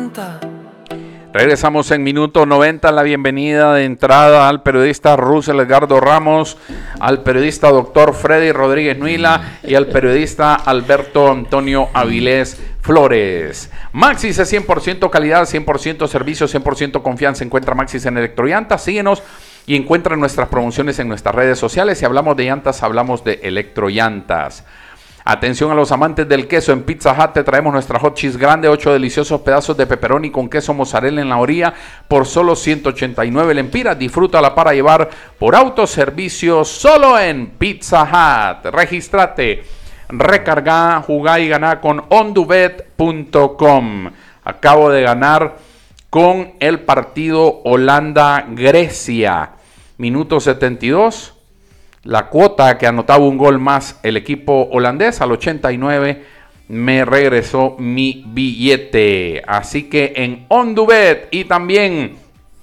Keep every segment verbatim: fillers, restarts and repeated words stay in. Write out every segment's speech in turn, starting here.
noventa. Regresamos en minuto noventa, la bienvenida de entrada al periodista Russell Edgardo Ramos, al periodista doctor Freddy Rodríguez Nuila y al periodista Alberto Antonio Avilés Flores. Maxxis es cien por ciento calidad, cien por ciento servicio, cien por ciento confianza. Encuentra Maxxis en Electrollantas, síguenos y encuentra nuestras promociones en nuestras redes sociales. Si hablamos de llantas, hablamos de Electrollantas. Atención a los amantes del queso, en Pizza Hut te traemos nuestra hot cheese grande, ocho deliciosos pedazos de pepperoni con queso mozzarella en la orilla por solo ciento ochenta y nueve lempiras. Disfrútala para llevar por autoservicio solo en Pizza Hut. Regístrate, recarga, jugá y ganá con ondubet punto com. Acabo de ganar con el partido Holanda-Grecia, minuto setenta y dos. La cuota que anotaba un gol más el equipo holandés al ochenta y nueve me regresó mi billete. Así que en OnDubet y también,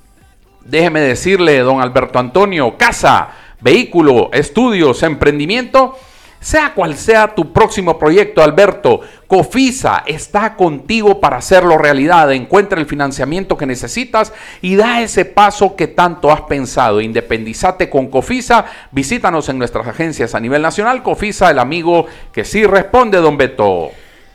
déjeme decirle, don Alberto Antonio, casa, vehículo, estudios, emprendimiento, sea cual sea tu próximo proyecto, Alberto, Cofisa está contigo para hacerlo realidad. Encuentra el financiamiento que necesitas y da ese paso que tanto has pensado. Independízate con Cofisa. Visítanos en nuestras agencias a nivel nacional. Cofisa, el amigo que sí responde, don Beto.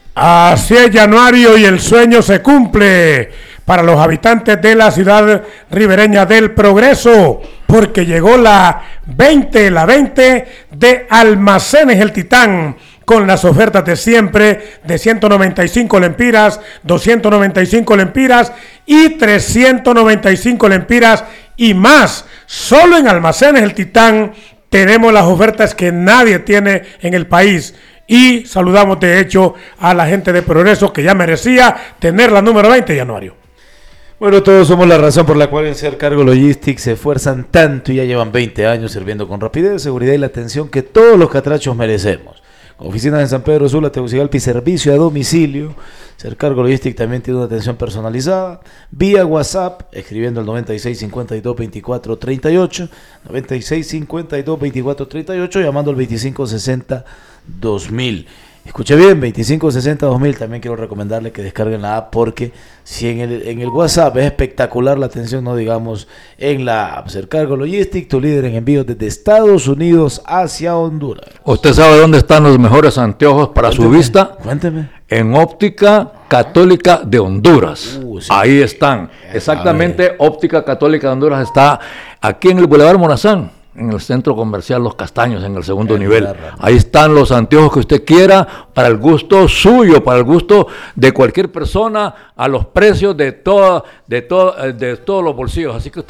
Así es, Januario, y el sueño se cumple para los habitantes de la ciudad ribereña del Progreso, porque llegó la veinte, la veinte de Almacenes El Titán, con las ofertas de siempre de ciento noventa y cinco lempiras, doscientos noventa y cinco lempiras y trescientos noventa y cinco lempiras y más. Solo en Almacenes El Titán tenemos las ofertas que nadie tiene en el país. Y saludamos de hecho a la gente de Progreso, que ya merecía tener la número veinte, Januario. Bueno, todos somos la razón por la cual en Ser Cargo Logistics se esfuerzan tanto y ya llevan veinte años sirviendo con rapidez, seguridad y la atención que todos los catrachos merecemos. Oficinas en San Pedro Sula, Tegucigalpa y servicio a domicilio. Ser Cargo Logistics también tiene una atención personalizada vía WhatsApp, escribiendo al noventa y seis cincuenta y dos veinticuatro treinta y ocho, noventa y seis cincuenta y dos veinticuatro treinta y ocho, llamando al veinticinco sesenta dos mil. Escuche bien, veinticinco sesenta dos mil. También quiero recomendarle que descarguen la app, porque si en el, en el WhatsApp es espectacular la atención, no digamos en la app. Ser Cargo Logistics, tu líder en envíos desde Estados Unidos hacia Honduras. ¿Usted sabe dónde están los mejores anteojos para Cuénteme, su vista? Cuénteme. En Óptica Católica de Honduras. Uh, sí. Ahí están. Exactamente, Óptica Católica de Honduras está aquí en el Boulevard Morazán, en el centro comercial Los Castaños, en el segundo en nivel. Ahí están los anteojos que usted quiera, para el gusto suyo, para el gusto de cualquier persona, a los precios de todo, de todo, de todos los bolsillos. Así que usted